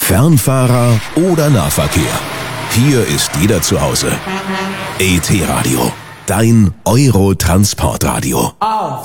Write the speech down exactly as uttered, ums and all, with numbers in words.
Fernfahrer oder Nahverkehr. Hier ist jeder zu Hause. E T Radio, dein Euro-Transportradio. Auf